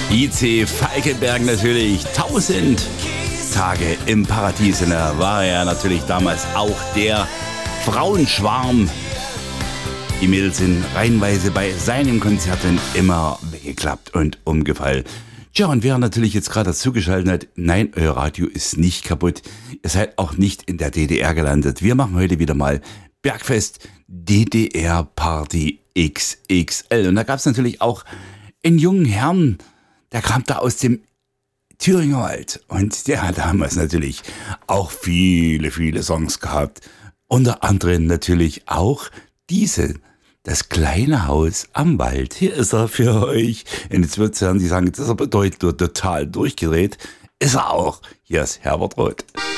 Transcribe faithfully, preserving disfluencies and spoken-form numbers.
I C Falkenberg natürlich, tausend Tage im Paradies. Und da war er natürlich damals auch der Frauenschwarm. Die Mädels sind reihenweise bei seinen Konzerten immer weggeklappt und umgefallen. Tja, und wer natürlich jetzt gerade dazugeschaltet hat, nein, euer Radio ist nicht kaputt. Ihr seid auch nicht in der D D R gelandet. Wir machen heute wieder mal Bergfest D D R Party X X L. Und da gab es natürlich auch einen jungen Herrn, der kam da aus dem Thüringer Wald. Und der hat damals natürlich auch viele, viele Songs gehabt. Unter anderem natürlich auch diese, das kleine Haus am Wald. Hier ist er für euch. Und jetzt wird es hören, die sagen, das ist aber bedeutend total durchgedreht. Ist er auch. Hier ist Herbert Roth.